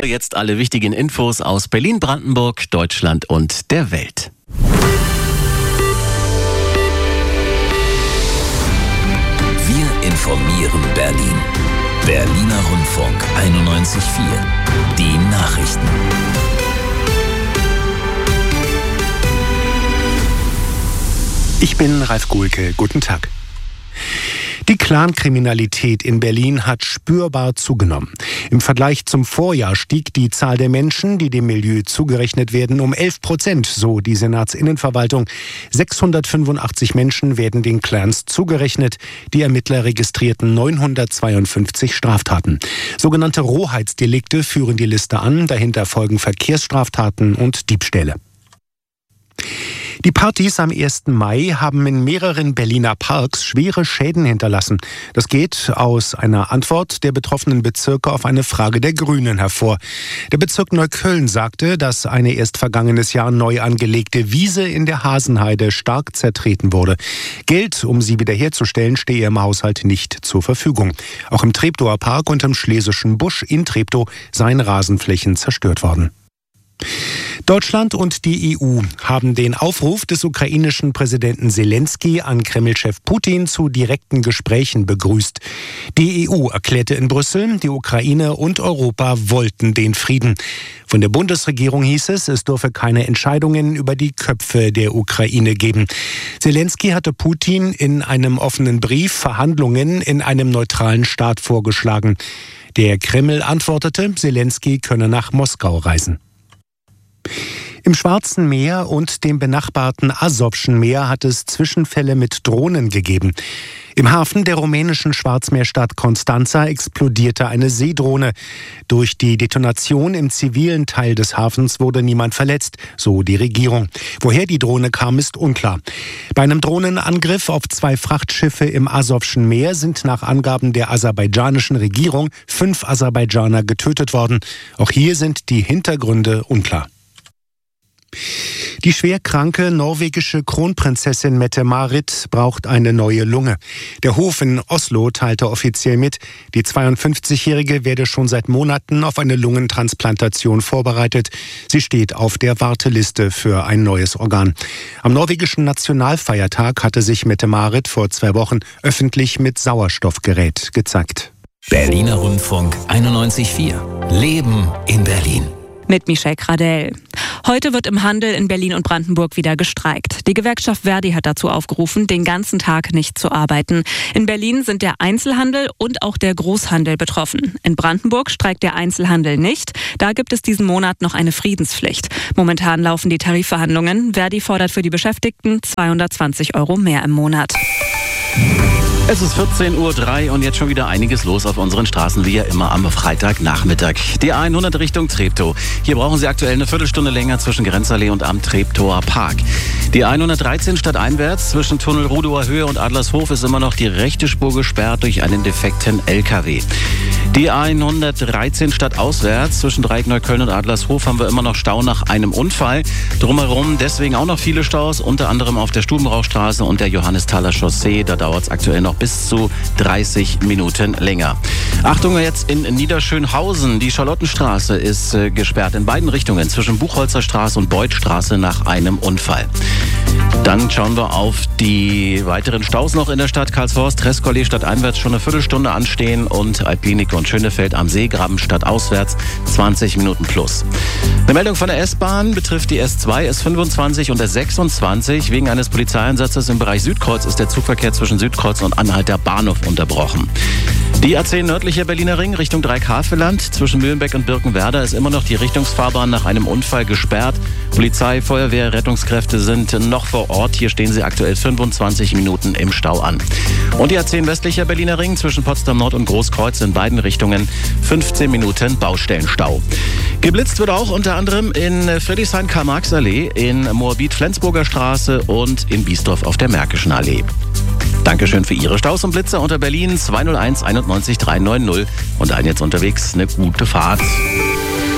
Jetzt alle wichtigen Infos aus Berlin, Brandenburg, Deutschland und der Welt. Wir informieren Berlin. Berliner Rundfunk 91.4. Die Nachrichten. Ich bin Ralf Guhlke. Guten Tag. Die Clankriminalität in Berlin hat spürbar zugenommen. Im Vergleich zum Vorjahr stieg die Zahl der Menschen, die dem Milieu zugerechnet werden, um 11%, so die Senatsinnenverwaltung. 685 Menschen werden den Clans zugerechnet. Die Ermittler registrierten 952 Straftaten. Sogenannte Rohheitsdelikte führen die Liste an. Dahinter folgen Verkehrsstraftaten und Diebstähle. Die Partys am 1. Mai haben in mehreren Berliner Parks schwere Schäden hinterlassen. Das geht aus einer Antwort der betroffenen Bezirke auf eine Frage der Grünen hervor. Der Bezirk Neukölln sagte, dass eine erst vergangenes Jahr neu angelegte Wiese in der Hasenheide stark zertreten wurde. Geld, um sie wiederherzustellen, stehe im Haushalt nicht zur Verfügung. Auch im Treptower Park und im Schlesischen Busch in Treptow seien Rasenflächen zerstört worden. Deutschland und die EU haben den Aufruf des ukrainischen Präsidenten Selenskyj an Kreml-Chef Putin zu direkten Gesprächen begrüßt. Die EU erklärte in Brüssel, die Ukraine und Europa wollten den Frieden. Von der Bundesregierung hieß es dürfe keine Entscheidungen über die Köpfe der Ukraine geben. Selenskyj hatte Putin in einem offenen Brief Verhandlungen in einem neutralen Staat vorgeschlagen. Der Kreml antwortete, Selenskyj könne nach Moskau reisen. Im Schwarzen Meer und dem benachbarten Asowschen Meer hat es Zwischenfälle mit Drohnen gegeben. Im Hafen der rumänischen Schwarzmeerstadt Constanța explodierte eine Seedrohne. Durch die Detonation im zivilen Teil des Hafens wurde niemand verletzt, so die Regierung. Woher die Drohne kam, ist unklar. Bei einem Drohnenangriff auf 2 Frachtschiffe im Asowschen Meer sind nach Angaben der aserbaidschanischen Regierung 5 Aserbaidschaner getötet worden. Auch hier sind die Hintergründe unklar. Die schwerkranke norwegische Kronprinzessin Mette-Marit braucht eine neue Lunge. Der Hof in Oslo teilte offiziell mit, die 52-Jährige werde schon seit Monaten auf eine Lungentransplantation vorbereitet. Sie steht auf der Warteliste für ein neues Organ. Am norwegischen Nationalfeiertag hatte sich Mette-Marit vor 2 Wochen öffentlich mit Sauerstoffgerät gezeigt. Berliner Rundfunk 91.4. Leben in Berlin. Mit Michelle Gradell. Heute wird im Handel in Berlin und Brandenburg wieder gestreikt. Die Gewerkschaft Verdi hat dazu aufgerufen, den ganzen Tag nicht zu arbeiten. In Berlin sind der Einzelhandel und auch der Großhandel betroffen. In Brandenburg streikt der Einzelhandel nicht. Da gibt es diesen Monat noch eine Friedenspflicht. Momentan laufen die Tarifverhandlungen. Verdi fordert für die Beschäftigten 220 € mehr im Monat. Es ist 14:03 Uhr und jetzt schon wieder einiges los auf unseren Straßen, wie ja immer am Freitagnachmittag. Die A100 Richtung Treptow. Hier brauchen Sie aktuell eine Viertelstunde länger zwischen Grenzallee und am Treptower Park. Die A113 stadteinwärts zwischen Tunnel Rudower Höhe und Adlershof ist immer noch die rechte Spur gesperrt durch einen defekten LKW. Die A113 stadtauswärts zwischen Dreieck Neukölln und Adlershof haben wir immer noch Stau nach einem Unfall. Drumherum deswegen auch noch viele Staus, unter anderem auf der Stubenrauchstraße und der Johannisthaler Chaussee. Da dauert es aktuell noch bis zu 30 Minuten länger. Achtung jetzt in Niederschönhausen. Die Charlottenstraße ist gesperrt in beiden Richtungen zwischen Buchholzer Straße und Beutstraße nach einem Unfall. Dann schauen wir auf die weiteren Staus noch in der Stadt. Karlshorst, Treskollee stadteinwärts schon eine Viertelstunde anstehen und Alpinike und Schönefeld am Seegraben stadtauswärts 20 Minuten plus. Eine Meldung von der S-Bahn betrifft die S2, S25 und S26. Wegen eines Polizeieinsatzes im Bereich Südkreuz ist der Zugverkehr zwischen Südkreuz und Anhalter Bahnhof unterbrochen. Die A10 nördlicher Berliner Ring Richtung Dreieck-Havelland zwischen Mühlenbeck und Birkenwerder ist immer noch die Richtungsfahrbahn nach einem Unfall gesperrt. Polizei, Feuerwehr, Rettungskräfte sind noch vor Ort. Hier stehen sie aktuell 25 Minuten im Stau an. Und die A10 westlicher Berliner Ring zwischen Potsdam Nord und Großkreuz in beiden Richtungen 15 Minuten Baustellenstau. Geblitzt wird auch unter anderem in Friedrichshain-Karl-Marx-Allee, in Moabit-Flensburger Straße und in Biesdorf auf der Märkischen Allee. Dankeschön für Ihre Staus und Blitzer unter Berlin 201 91 390 und allen jetzt unterwegs eine gute Fahrt.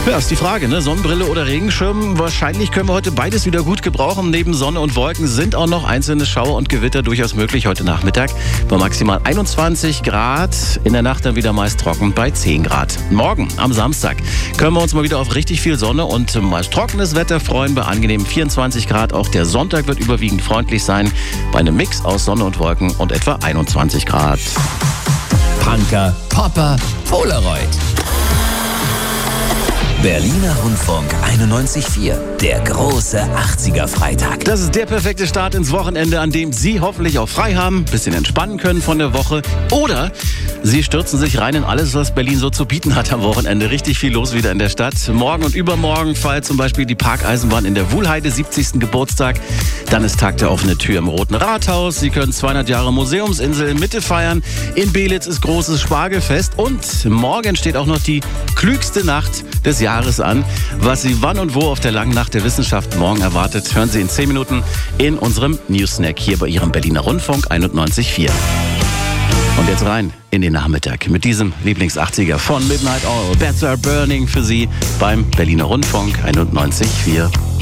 Ja, ist die Frage, ne? Sonnenbrille oder Regenschirm? Wahrscheinlich können wir heute beides wieder gut gebrauchen. Neben Sonne und Wolken sind auch noch einzelne Schauer und Gewitter durchaus möglich heute Nachmittag. Bei maximal 21 Grad. In der Nacht dann wieder meist trocken bei 10 Grad. Morgen, am Samstag, können wir uns mal wieder auf richtig viel Sonne und meist trockenes Wetter freuen. Bei angenehmen 24 Grad. Auch der Sonntag wird überwiegend freundlich sein. Bei einem Mix aus Sonne und Wolken und etwa 21 Grad. Punker, Popper, Polaroid. Berliner Rundfunk 91.4, der große 80er-Freitag. Das ist der perfekte Start ins Wochenende, an dem Sie hoffentlich auch frei haben, ein bisschen entspannen können von der Woche. Oder Sie stürzen sich rein in alles, was Berlin so zu bieten hat am Wochenende. Richtig viel los wieder in der Stadt. Morgen und übermorgen feiert zum Beispiel die Parkeisenbahn in der Wuhlheide 70. Geburtstag. Dann ist Tag der offenen Tür im Roten Rathaus. Sie können 200 Jahre Museumsinsel in Mitte feiern. In Belitz ist großes Spargelfest. Und morgen steht auch noch die klügste Nacht des Jahres an. Was Sie wann und wo auf der langen Nacht der Wissenschaft morgen erwartet, hören Sie in 10 Minuten in unserem News-Snack hier bei Ihrem Berliner Rundfunk 91.4. Und jetzt rein in den Nachmittag mit diesem Lieblings-80er von Midnight Oil. Beds Are Burning für Sie beim Berliner Rundfunk 91.4.